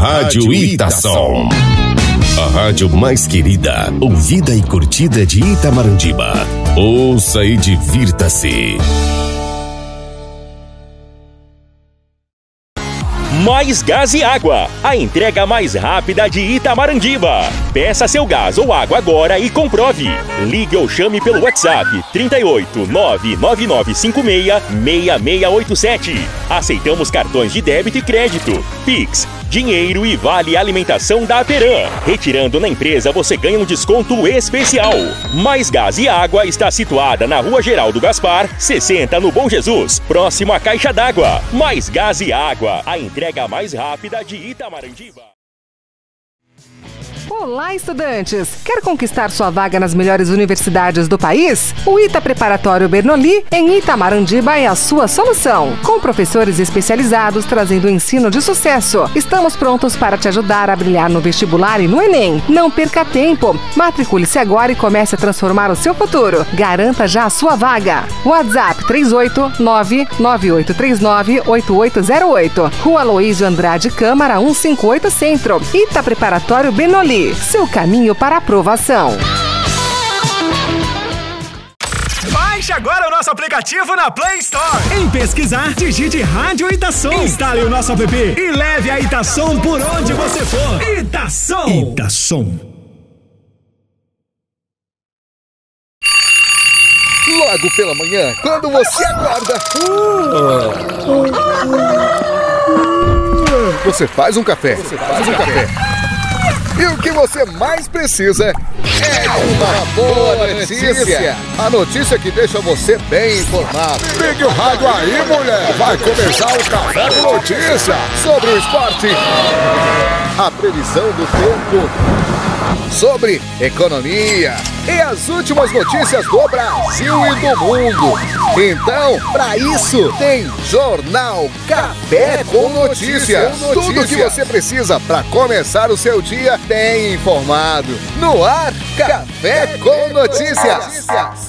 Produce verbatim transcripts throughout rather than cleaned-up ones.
Rádio Itação. A rádio mais querida, ouvida e curtida de Itamarandiba. Ouça e divirta-se. Mais Gás e Água, a entrega mais rápida de Itamarandiba. Peça seu gás ou água agora e comprove. Ligue ou chame pelo WhatsApp trinta e oito, nove nove nove cinco seis, seis seis oito sete. Aceitamos cartões de débito e crédito, Pix, dinheiro e vale alimentação da Aperam. Retirando na empresa você ganha um desconto especial. Mais Gás e Água está situada na Rua Geraldo Gaspar, sessenta no Bom Jesus, próximo à Caixa d'Água. Mais Gás e Água, a entrega mais rápida de Itamarandiba. Olá, estudantes! Quer conquistar sua vaga nas melhores universidades do país? O Ita Preparatório Bernoulli, em Itamarandiba, é a sua solução. Com professores especializados trazendo o ensino de sucesso. Estamos prontos para te ajudar a brilhar no vestibular e no Enem. Não perca tempo. Matricule-se agora e comece a transformar o seu futuro. Garanta já a sua vaga. WhatsApp três oito nove, nove oito três nove, oito oito zero oito. Rua Aloísio Andrade Câmara cento e cinquenta e oito Centro. Ita Preparatório Bernoulli. Seu caminho para a aprovação. Baixe agora o nosso aplicativo na Play Store. Em pesquisar, digite Rádio Itação. Instale o nosso app e leve a Itação por onde você for. Itação. Itação. Logo pela manhã, quando você acorda, você faz um café. Você faz um café. E o que você mais precisa é uma boa notícia. A notícia que deixa você bem informado. Ligue o rádio aí, mulher. Vai começar o Café com Notícia sobre o esporte, a previsão do tempo, sobre economia e as últimas notícias do Brasil e do mundo. Então, para isso, tem Jornal Café com Notícias. Tudo o que você precisa para começar o seu dia bem informado. No ar, Café com Notícias.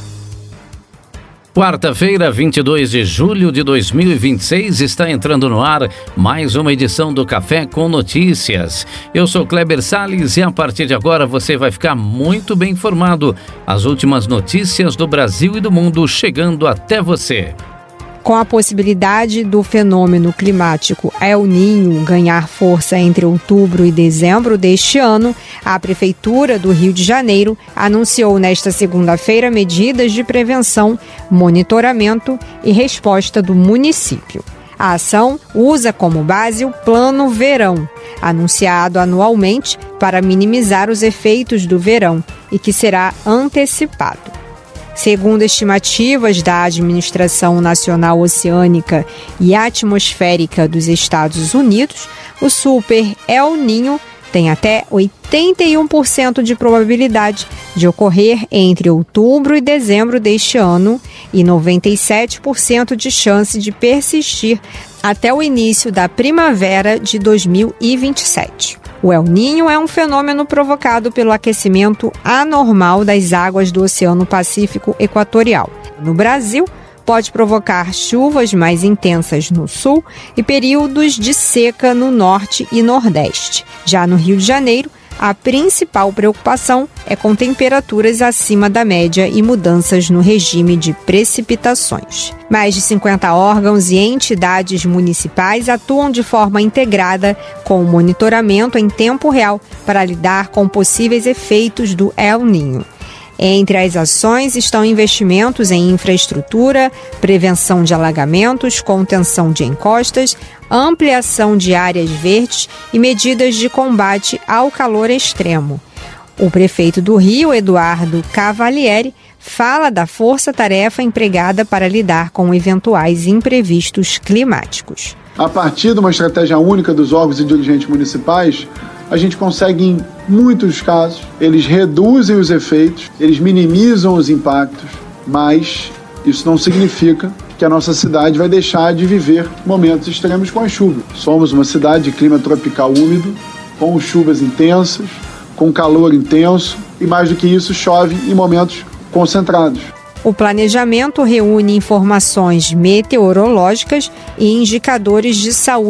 Quarta-feira, vinte e dois de julho de dois mil e vinte e seis, está entrando no ar mais uma edição do Café com Notícias. Eu sou Kleber Salles e a partir de agora você vai ficar muito bem informado. As últimas notícias do Brasil e do mundo chegando até você. Com a possibilidade do fenômeno climático El Niño ganhar força entre outubro e dezembro deste ano, a Prefeitura do Rio de Janeiro anunciou nesta segunda-feira medidas de prevenção, monitoramento e resposta do município. A ação usa como base o Plano Verão, anunciado anualmente para minimizar os efeitos do verão e que será antecipado. Segundo estimativas da Administração Nacional Oceânica e Atmosférica dos Estados Unidos, o Super El Niño tem até oitenta e um por cento de probabilidade de ocorrer entre outubro e dezembro deste ano e noventa e sete por cento de chance de persistir até o início da primavera de dois mil e vinte e sete. O El Niño é um fenômeno provocado pelo aquecimento anormal das águas do Oceano Pacífico Equatorial. No Brasil, pode provocar chuvas mais intensas no sul e períodos de seca no norte e nordeste. Já no Rio de Janeiro, a principal preocupação é com temperaturas acima da média e mudanças no regime de precipitações. Mais de cinquenta órgãos e entidades municipais atuam de forma integrada com o monitoramento em tempo real para lidar com possíveis efeitos do El Niño. Entre as ações estão investimentos em infraestrutura, prevenção de alagamentos, contenção de encostas, ampliação de áreas verdes e medidas de combate ao calor extremo. O prefeito do Rio, Eduardo Cavalieri, fala da força-tarefa empregada para lidar com eventuais imprevistos climáticos. A partir de uma estratégia única dos órgãos e dirigentes municipais, a gente consegue, em muitos casos, eles reduzem os efeitos, eles minimizam os impactos, mas isso não significa que a nossa cidade vai deixar de viver momentos extremos com a chuva. Somos uma cidade de clima tropical úmido, com chuvas intensas, com calor intenso e, mais do que isso, chove em momentos concentrados. O planejamento reúne informações meteorológicas e indicadores de saúde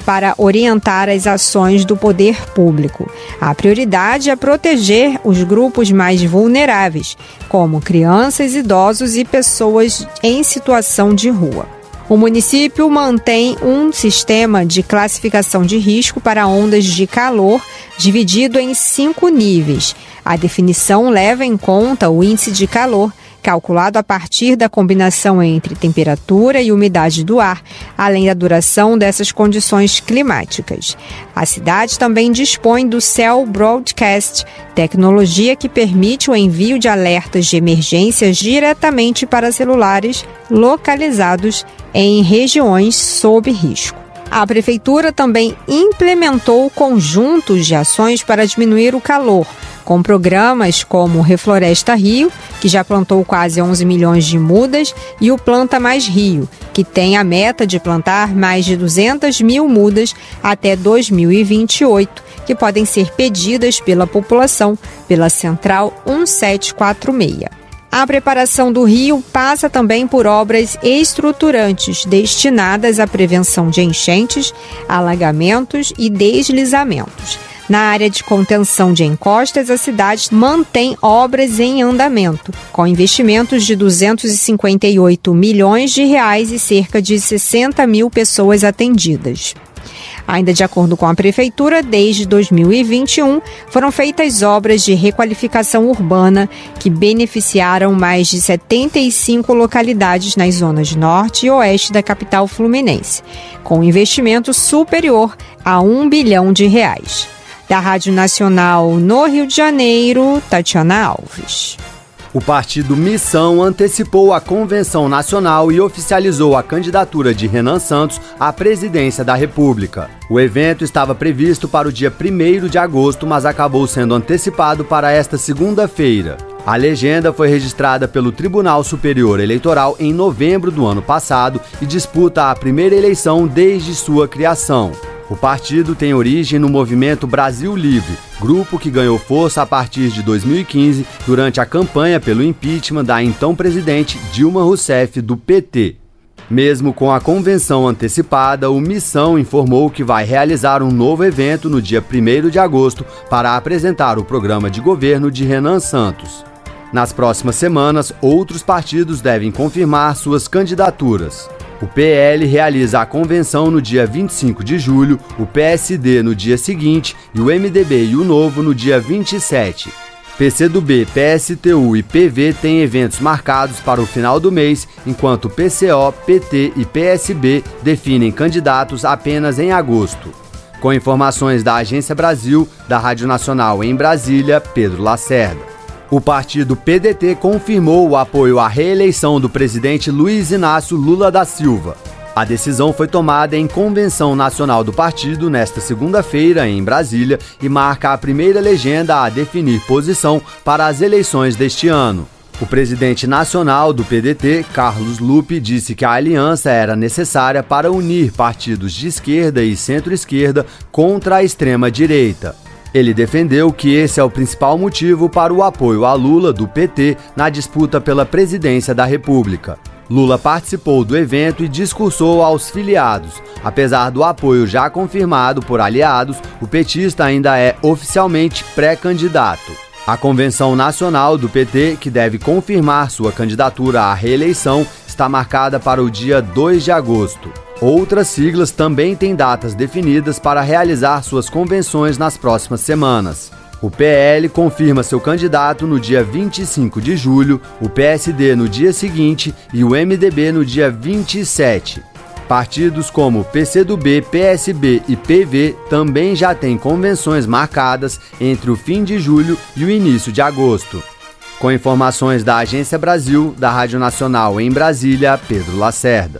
para orientar as ações do poder público. A prioridade é proteger os grupos mais vulneráveis, como crianças, idosos e pessoas em situação de rua. O município mantém um sistema de classificação de risco para ondas de calor dividido em cinco níveis. A definição leva em conta o índice de calor, calculado a partir da combinação entre temperatura e umidade do ar, além da duração dessas condições climáticas. A cidade também dispõe do Cell Broadcast, tecnologia que permite o envio de alertas de emergências diretamente para celulares localizados em regiões sob risco. A Prefeitura também implementou conjuntos de ações para diminuir o calor, com programas como o Refloresta Rio, que já plantou quase onze milhões de mudas, e o Planta Mais Rio, que tem a meta de plantar mais de duzentas mil mudas até dois mil e vinte e oito, que podem ser pedidas pela população pela Central um sete quatro seis. A preparação do rio passa também por obras estruturantes destinadas à prevenção de enchentes, alagamentos e deslizamentos. Na área de contenção de encostas, a cidade mantém obras em andamento, com investimentos de duzentos e cinquenta e oito milhões de reais e cerca de sessenta mil pessoas atendidas. Ainda de acordo com a Prefeitura, desde dois mil e vinte e um, foram feitas obras de requalificação urbana que beneficiaram mais de setenta e cinco localidades nas zonas norte e oeste da capital fluminense, com investimento superior a um bilhão de reais. Da Rádio Nacional no Rio de Janeiro, Tatiana Alves. O partido Missão antecipou a convenção nacional e oficializou a candidatura de Renan Santos à presidência da República. O evento estava previsto para o dia primeiro de agosto, mas acabou sendo antecipado para esta segunda-feira. A legenda foi registrada pelo Tribunal Superior Eleitoral em novembro do ano passado e disputa a primeira eleição desde sua criação. O partido tem origem no Movimento Brasil Livre, grupo que ganhou força a partir de dois mil e quinze, durante a campanha pelo impeachment da então presidente Dilma Rousseff, do P T. Mesmo com a convenção antecipada, o Missão informou que vai realizar um novo evento no dia primeiro de agosto para apresentar o programa de governo de Renan Santos. Nas próximas semanas, outros partidos devem confirmar suas candidaturas. O P L realiza a convenção no dia vinte e cinco de julho, o P S D no dia seguinte e o M D B e o Novo no dia vinte e sete. P C do B, P S T U e P V têm eventos marcados para o final do mês, enquanto P C O, P T e P S B definem candidatos apenas em agosto. Com informações da Agência Brasil, da Rádio Nacional em Brasília, Pedro Lacerda. O partido P D T confirmou o apoio à reeleição do presidente Luiz Inácio Lula da Silva. A decisão foi tomada em convenção nacional do partido nesta segunda-feira em Brasília e marca a primeira legenda a definir posição para as eleições deste ano. O presidente nacional do P D T, Carlos Lupe, disse que a aliança era necessária para unir partidos de esquerda e centro-esquerda contra a extrema-direita. Ele defendeu que esse é o principal motivo para o apoio a Lula do P T na disputa pela presidência da República. Lula participou do evento e discursou aos filiados. Apesar do apoio já confirmado por aliados, o petista ainda é oficialmente pré-candidato. A Convenção Nacional do P T, que deve confirmar sua candidatura à reeleição, está marcada para o dia dois de agosto. Outras siglas também têm datas definidas para realizar suas convenções nas próximas semanas. O P L confirma seu candidato no dia vinte e cinco de julho, o P S D no dia seguinte e o M D B no dia vinte e sete. Partidos como P C do B, P S B e P V também já têm convenções marcadas entre o fim de julho e o início de agosto. Com informações da Agência Brasil, da Rádio Nacional em Brasília, Pedro Lacerda.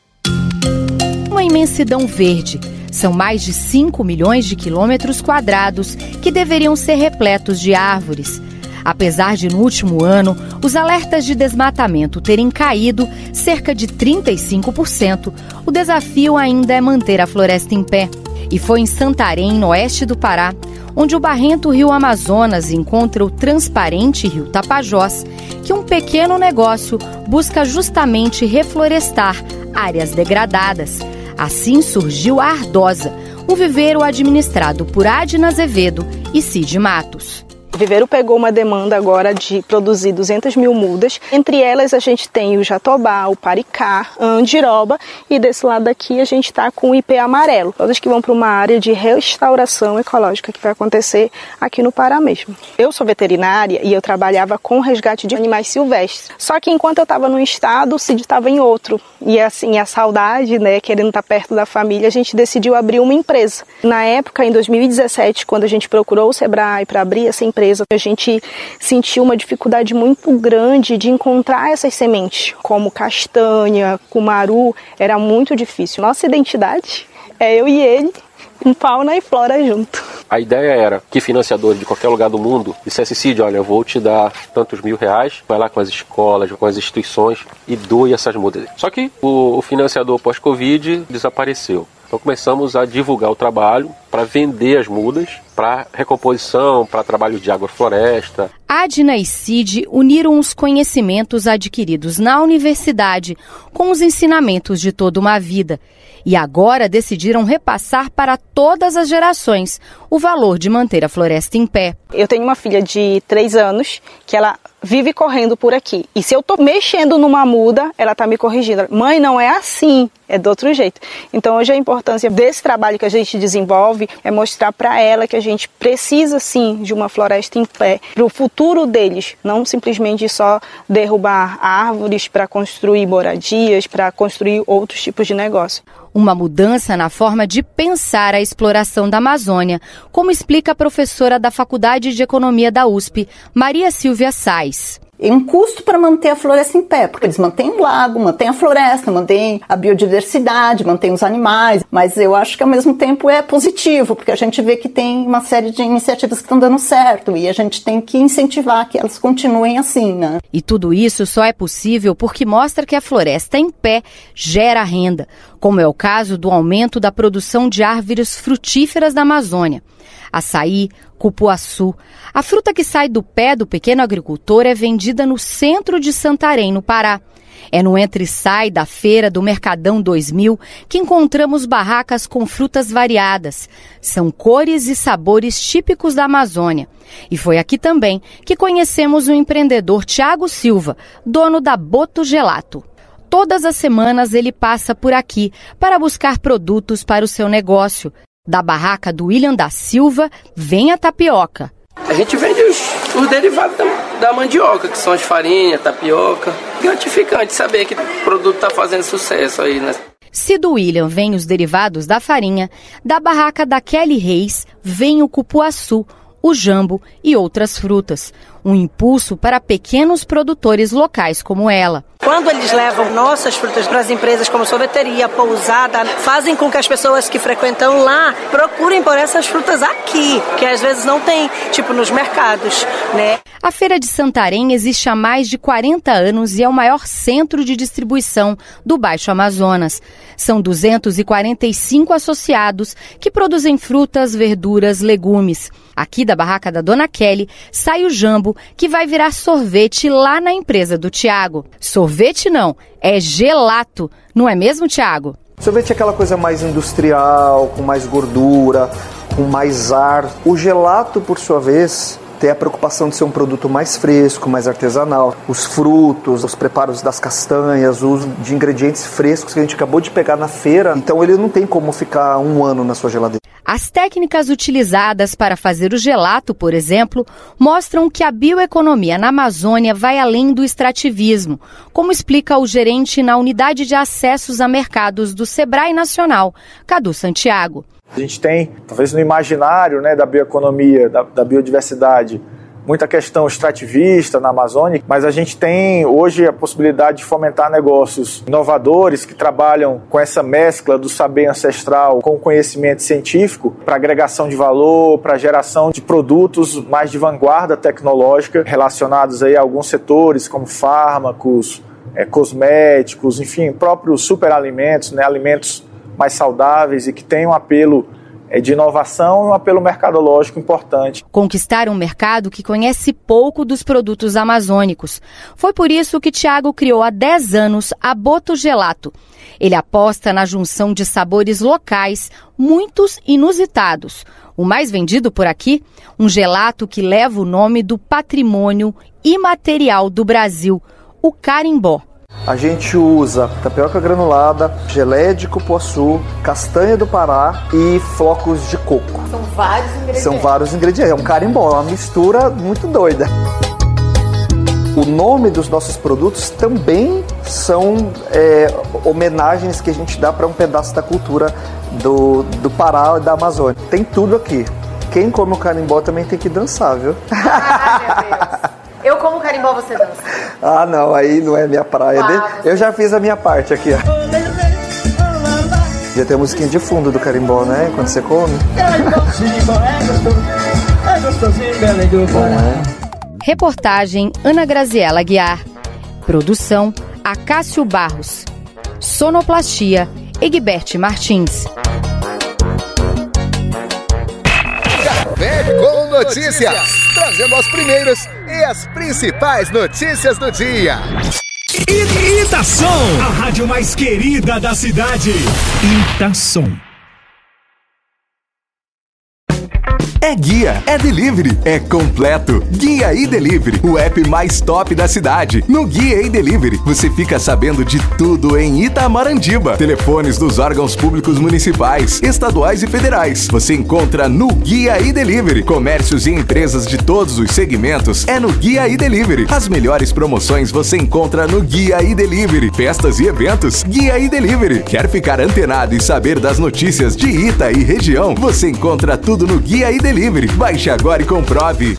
Uma imensidão verde. São mais de cinco milhões de quilômetros quadrados que deveriam ser repletos de árvores. Apesar de, no último ano, os alertas de desmatamento terem caído cerca de trinta e cinco por cento, o desafio ainda é manter a floresta em pé. E foi em Santarém, no oeste do Pará, onde o barrento rio Amazonas encontra o transparente rio Tapajós, que um pequeno negócio busca justamente reflorestar áreas degradadas. A Assim surgiu a Ardosa, um viveiro administrado por Adna Azevedo e Cid Matos. O viveiro pegou uma demanda agora de produzir duzentas mil mudas. Entre elas a gente tem o jatobá, o paricá, a andiroba e desse lado aqui a gente está com o ipê amarelo. Todas que vão para uma área de restauração ecológica que vai acontecer aqui no Pará mesmo. Eu sou veterinária e eu trabalhava com resgate de animais silvestres. Só que enquanto eu estava num estado, o Cid estava em outro. E assim, a saudade, né, querendo estar perto da família, a gente decidiu abrir uma empresa. Na época, em dois mil e dezessete, quando a gente procurou o Sebrae para abrir essa empresa, a gente sentiu uma dificuldade muito grande de encontrar essas sementes, como castanha, cumaru, era muito difícil. Nossa identidade é eu e ele, um fauna e flora junto. A ideia era que financiadores de qualquer lugar do mundo dissessem: Cid, olha, eu vou te dar tantos mil reais, vai lá com as escolas, com as instituições e doe essas mudas. Só que o, o financiador pós-Covid desapareceu. Então começamos a divulgar o trabalho para vender as mudas, para recomposição, para trabalho de agrofloresta. Adna e Cid uniram os conhecimentos adquiridos na universidade com os ensinamentos de toda uma vida. E agora decidiram repassar para todas as gerações o valor de manter a floresta em pé. Eu tenho uma filha de três anos que ela vive correndo por aqui. E se eu estou mexendo numa muda, ela está me corrigindo. Mãe, não é assim, é do outro jeito. Então hoje a importância desse trabalho que a gente desenvolve é mostrar para ela que a gente precisa sim de uma floresta em pé para o futuro deles. Não simplesmente só derrubar árvores para construir moradias, para construir outros tipos de negócio. Uma mudança na forma de pensar a exploração da Amazônia, como explica a professora da Faculdade de Economia da U S P, Maria Silvia Sais. É um custo para manter a floresta em pé, porque eles mantêm o lago, mantêm a floresta, mantêm a biodiversidade, mantêm os animais, mas eu acho que ao mesmo tempo é positivo, porque a gente vê que tem uma série de iniciativas que estão dando certo e a gente tem que incentivar que elas continuem assim, né? E tudo isso só é possível porque mostra que a floresta em pé gera renda, como é o caso do aumento da produção de árvores frutíferas da Amazônia. Açaí, cupuaçu. A fruta que sai do pé do pequeno agricultor é vendida no centro de Santarém, no Pará. É no entra-e-sai da feira do Mercadão dois mil que encontramos barracas com frutas variadas. São cores e sabores típicos da Amazônia. E foi aqui também que conhecemos o empreendedor Tiago Silva, dono da Boto Gelato. Todas as semanas ele passa por aqui para buscar produtos para o seu negócio. Da barraca do William da Silva vem a tapioca. A gente vende os, os derivados da, da mandioca, que são as farinhas, tapioca. Gratificante saber que o produto está fazendo sucesso aí, né? Se do William vem os derivados da farinha, da barraca da Kelly Reis vem o cupuaçu, o jambo e outras frutas. Um impulso para pequenos produtores locais como ela. Quando eles levam nossas frutas para as empresas como sorveteria, pousada, fazem com que as pessoas que frequentam lá procurem por essas frutas aqui, que às vezes não tem, tipo nos mercados, né? A Feira de Santarém existe há mais de quarenta anos e é o maior centro de distribuição do Baixo Amazonas. São duzentos e quarenta e cinco associados que produzem frutas, verduras, legumes. Aqui da barraca da Dona Kelly sai o jambo, que vai virar sorvete lá na empresa do Tiago. Sorvete não, é gelato, não é mesmo, Tiago? Sorvete é aquela coisa mais industrial, com mais gordura, com mais ar. O gelato, por sua vez, tem a preocupação de ser um produto mais fresco, mais artesanal. Os frutos, os preparos das castanhas, o uso de ingredientes frescos que a gente acabou de pegar na feira. Então ele não tem como ficar um ano na sua geladeira. As técnicas utilizadas para fazer o gelato, por exemplo, mostram que a bioeconomia na Amazônia vai além do extrativismo, como explica o gerente na Unidade de Acessos a Mercados do Sebrae Nacional, Cadu Santiago. A gente tem, talvez no imaginário, né, da bioeconomia, da, da biodiversidade, muita questão extrativista na Amazônia, mas a gente tem hoje a possibilidade de fomentar negócios inovadores que trabalham com essa mescla do saber ancestral com o conhecimento científico para agregação de valor, para geração de produtos mais de vanguarda tecnológica relacionados aí a alguns setores como fármacos, é, cosméticos, enfim, próprios superalimentos, né, alimentos mais saudáveis e que têm um apelo de inovação e um apelo mercadológico importante. Conquistar um mercado que conhece pouco dos produtos amazônicos. Foi por isso que Thiago criou há dez anos a Boto Gelato. Ele aposta na junção de sabores locais, muitos inusitados. O mais vendido por aqui, um gelato que leva o nome do patrimônio imaterial do Brasil, o carimbó. A gente usa tapioca granulada, geleia de cupuaçu, castanha do Pará e flocos de coco. São vários ingredientes. São vários ingredientes. É um carimbó, é uma mistura muito doida. O nome dos nossos produtos também são é, homenagens que a gente dá para um pedaço da cultura do, do Pará e da Amazônia. Tem tudo aqui. Quem come o carimbó também tem que dançar, viu? Ah, meu Deus. Eu como carimbó, você dança. Ah, não, aí não é minha praia. Ah, eu já fiz a minha parte aqui, ó. Já tem a musiquinha de fundo do carimbó, né? Quando você come. Bom, é. Reportagem Ana Graziela Guiar. Produção Acácio Barros. Sonoplastia Egbert Martins. Café com Notícias, trazendo as primeiras e as principais notícias do dia. Itação, a rádio mais querida da cidade. Itação. É guia, é delivery, é completo. Guia e Delivery, o app mais top da cidade. No Guia e Delivery, você fica sabendo de tudo em Itamarandiba. Telefones dos órgãos públicos municipais, estaduais e federais. Você encontra no Guia e Delivery. Comércios e empresas de todos os segmentos é no Guia e Delivery. As melhores promoções você encontra no Guia e Delivery. Festas e eventos, Guia e Delivery. Quer ficar antenado e saber das notícias de Ita e região? Você encontra tudo no Guia e Delivery. Baixe agora e comprove.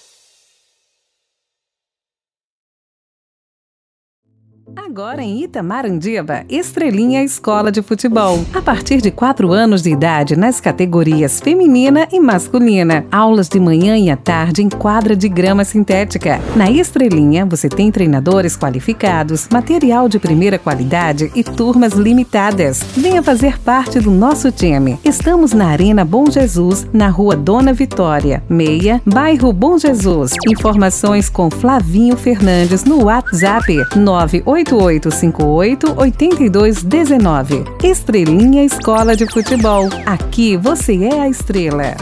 Agora em Itamarandiba, Estrelinha Escola de Futebol. A partir de quatro anos de idade nas categorias feminina e masculina. Aulas de manhã e à tarde em quadra de grama sintética. Na Estrelinha, você tem treinadores qualificados, material de primeira qualidade e turmas limitadas. Venha fazer parte do nosso time. Estamos na Arena Bom Jesus, na Rua Dona Vitória, meia, bairro Bom Jesus. Informações com Flavinho Fernandes no WhatsApp nove oito oito cinco oito oito dois um nove. Estrelinha Escola de Futebol. Aqui você é a estrela.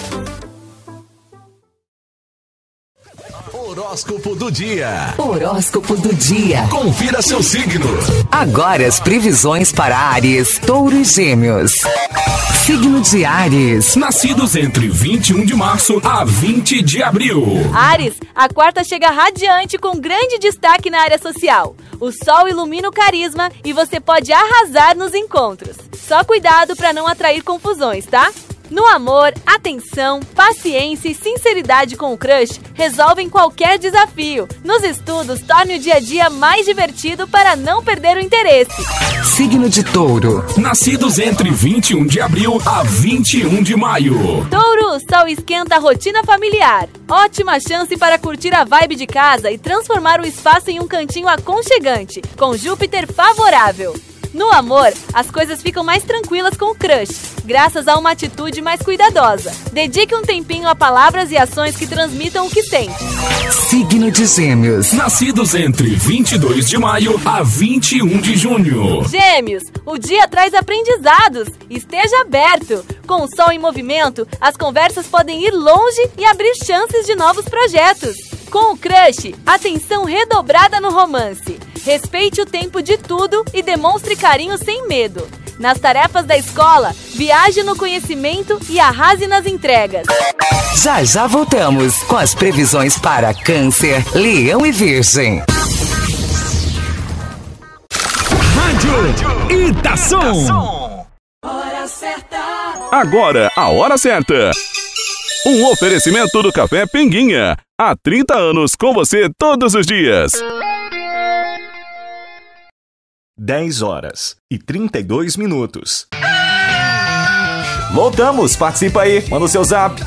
Horóscopo do dia. Horóscopo do dia. Confira seu signo. Agora as previsões para Áries, Touro e Gêmeos. Signo de Áries. Nascidos entre vinte e um de março a vinte de abril. Áries, a quarta chega radiante com grande destaque na área social. O sol ilumina o carisma e você pode arrasar nos encontros. Só cuidado para não atrair confusões, tá? No amor, atenção, paciência e sinceridade com o crush resolvem qualquer desafio. Nos estudos, torne o dia a dia mais divertido para não perder o interesse. Signo de Touro. Nascidos entre vinte e um de abril a vinte e um de maio. Touro, o sol esquenta a rotina familiar. Ótima chance para curtir a vibe de casa e transformar o espaço em um cantinho aconchegante, com Júpiter favorável. No amor, as coisas ficam mais tranquilas com o crush, graças a uma atitude mais cuidadosa. Dedique um tempinho a palavras e ações que transmitam o que sente. Signo de Gêmeos. Nascidos entre vinte e dois de maio a vinte e um de junho. Gêmeos, o dia traz aprendizados. Esteja aberto. Com o sol em movimento, as conversas podem ir longe e abrir chances de novos projetos. Com o crush, atenção redobrada no romance. Respeite o tempo de tudo e demonstre carinho sem medo. Nas tarefas da escola, viaje no conhecimento e arrase nas entregas. Já já voltamos com as previsões para Câncer, Leão e Virgem. Rádio Itação. Hora certa. Agora, a hora certa. Um oferecimento do Café Pinguinha. Há trinta anos com você todos os dias. dez horas e trinta e dois minutos. Voltamos, participa aí, manda o seu zap